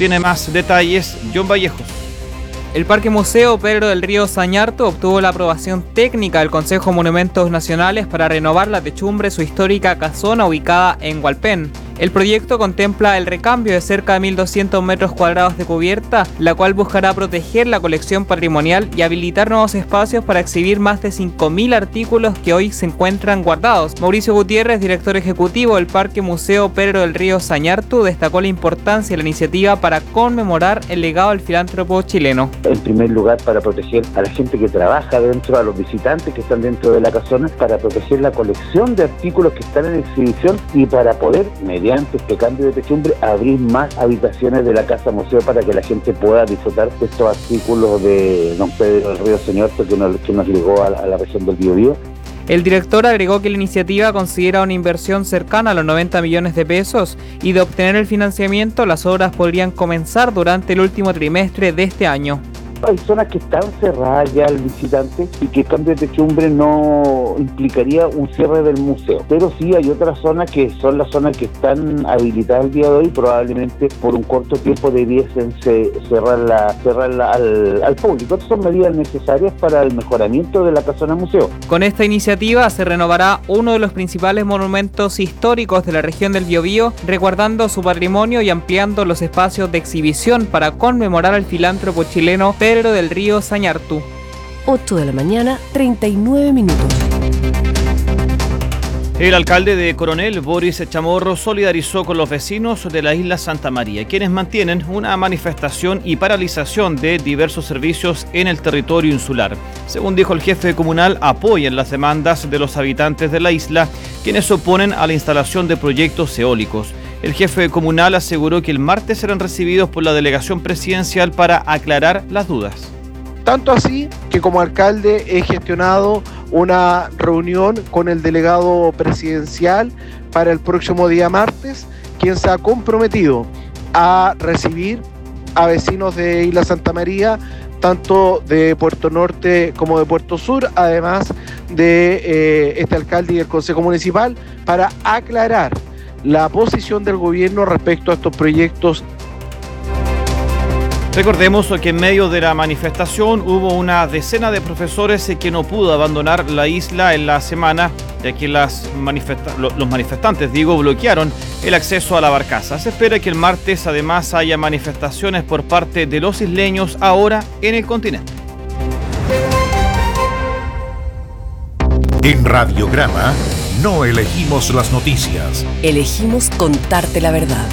Tiene más detalles John Vallejos. El Parque Museo Pedro del Río Sañartu obtuvo la aprobación técnica del Consejo de Monumentos Nacionales para renovar la techumbre, su histórica casona ubicada en Hualpén. El proyecto contempla el recambio de cerca de 1.200 metros cuadrados de cubierta, la cual buscará proteger la colección patrimonial y habilitar nuevos espacios para exhibir más de 5.000 artículos que hoy se encuentran guardados. Mauricio Gutiérrez, director ejecutivo del Parque Museo Pedro del Río Sañartu, destacó la importancia de la iniciativa para conmemorar el legado del filántropo chileno. En primer lugar, para proteger a la gente que trabaja dentro, a los visitantes que están dentro de la casona, para proteger la colección de artículos que están en exhibición y para poder, mediante este cambio de techumbre, abrir más habitaciones de la casa museo para que la gente pueda disfrutar de estos artículos de don Pedro del Río Sañartu que nos llegó a la región del Biobío. El director agregó que la iniciativa considera una inversión cercana a los 90 millones de pesos y de obtener el financiamiento, las obras podrían comenzar durante el último trimestre de este año. Hay zonas que están cerradas ya al visitante y que el cambio de techumbre no implicaría un cierre del museo. Pero sí hay otras zonas que son las zonas que están habilitadas el día de hoy, probablemente por un corto tiempo debiesen cerrarla al público. Estas son medidas necesarias para el mejoramiento de la casona museo. Con esta iniciativa se renovará uno de los principales monumentos históricos de la región del Biobío, resguardando su patrimonio y ampliando los espacios de exhibición para conmemorar al filántropo chileno Pedro del Río Sañartu. 8 de la mañana, 39 minutos. El alcalde de Coronel, Boris Chamorro, solidarizó con los vecinos de la isla Santa María, quienes mantienen una manifestación y paralización de diversos servicios en el territorio insular. Según dijo el jefe comunal, apoyan las demandas de los habitantes de la isla, quienes se oponen a la instalación de proyectos eólicos. El jefe comunal aseguró que el martes serán recibidos por la delegación presidencial para aclarar las dudas. Tanto así que como alcalde he gestionado una reunión con el delegado presidencial para el próximo día martes, quien se ha comprometido a recibir a vecinos de Isla Santa María, tanto de Puerto Norte como de Puerto Sur, además de este alcalde y el Consejo Municipal, para aclarar la posición del gobierno respecto a estos proyectos. Recordemos que en medio de la manifestación hubo una decena de profesores que no pudo abandonar la isla en la semana, ya que los manifestantes, bloquearon el acceso a la barcaza. Se espera que el martes además haya manifestaciones por parte de los isleños ahora en el continente. En Radiograma no elegimos las noticias. Elegimos contarte la verdad.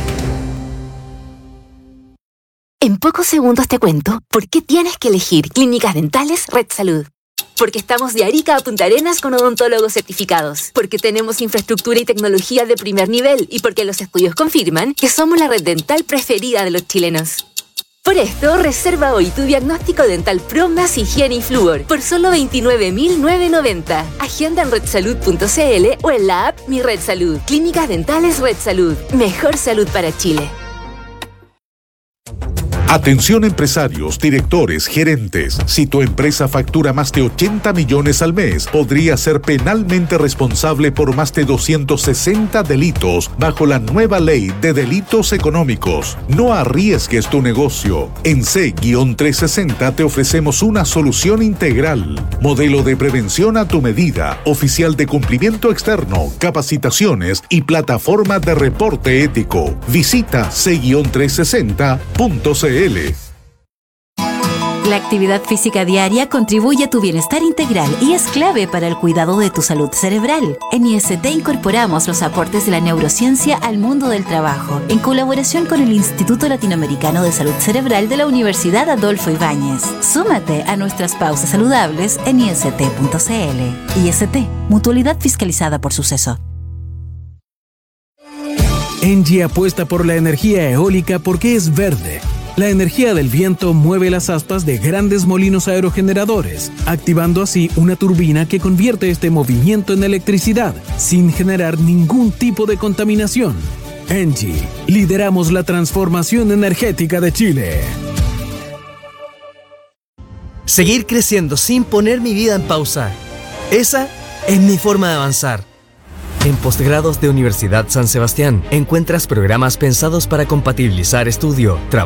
En pocos segundos te cuento por qué tienes que elegir Clínicas Dentales Red Salud. Porque estamos de Arica a Punta Arenas con odontólogos certificados. Porque tenemos infraestructura y tecnología de primer nivel. Y porque los estudios confirman que somos la red dental preferida de los chilenos. Por esto, reserva hoy tu diagnóstico dental Pro más higiene y flúor por solo 29.990. Agenda en redsalud.cl o en la app Mi Red Salud. Clínicas Dentales Red Salud. Mejor salud para Chile. Atención empresarios, directores, gerentes. Si tu empresa factura más de 80 millones al mes, podría ser penalmente responsable por más de 260 delitos bajo la nueva ley de delitos económicos. No arriesgues tu negocio. En C-360 te ofrecemos una solución integral. Modelo de prevención a tu medida, oficial de cumplimiento externo, capacitaciones y plataforma de reporte ético. Visita C-360.cl. La actividad física diaria contribuye a tu bienestar integral y es clave para el cuidado de tu salud cerebral. En IST incorporamos los aportes de la neurociencia al mundo del trabajo, en colaboración con el Instituto Latinoamericano de Salud Cerebral de la Universidad Adolfo Ibáñez. Súmate a nuestras pausas saludables en ist.cl. IST, mutualidad fiscalizada por Suceso. ENGIE apuesta por la energía eólica porque es verde. La energía del viento mueve las aspas de grandes molinos aerogeneradores, activando así una turbina que convierte este movimiento en electricidad, sin generar ningún tipo de contaminación. ENGIE, lideramos la transformación energética de Chile. Seguir creciendo sin poner mi vida en pausa. Esa es mi forma de avanzar. En Postgrados de Universidad San Sebastián encuentras programas pensados para compatibilizar estudio, trabajo